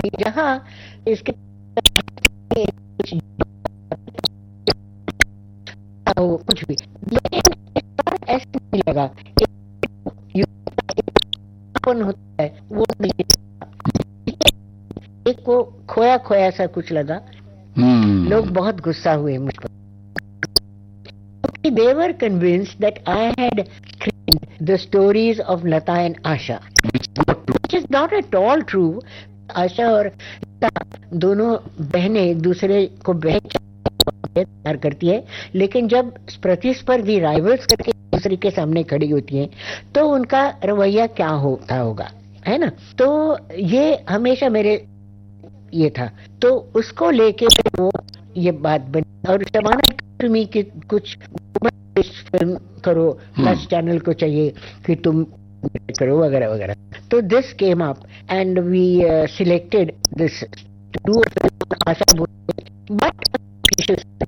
जहाँ इसके कुछ भी, लेकिन ऐसा नहीं लगा। कौन होता है वो नहीं, एक को खोया खोया सा कुछ लगा। लोग बहुत गुस्सा हुए मुझ पर। They were convinced that I had screened the stories of Lata and Asha, which is not at all true. आशा और लता दोनों बहनें एक दूसरे को प्यार करती है, लेकिन जब प्रतिस्पर्धी राइवल्स करके दूसरे के सामने खड़ी होती हैं तो उनका रवैया क्या होता होगा, है ना। तो ये हमेशा मेरे ये था, तो उसको लेके वो ये बात बनी। और शबाना फिल्मी की कुछ फिल्म करो, प्लस चैनल को चाहिए कि तुम करो वगैरह वगैरह। तो this came up and we selected this to do Asha, but